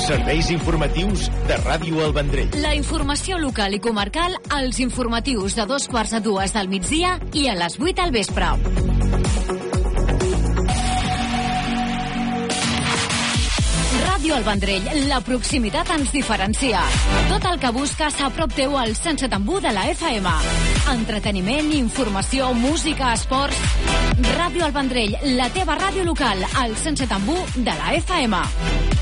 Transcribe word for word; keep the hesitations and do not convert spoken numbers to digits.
Serveis informatius de Ràdio El Vendrell. La informació local i comarcal als informatius de dos quarts a dues del migdia i a les vuit al vespre. Ràdio El Vendrell, la proximitat ens diferencia. Tot el que busques a prop teu al cent set coma u de la F M. Entreteniment, informació, música, esports... Ràdio El Vendrell, la teva ràdio local, al cent set coma u de la F M.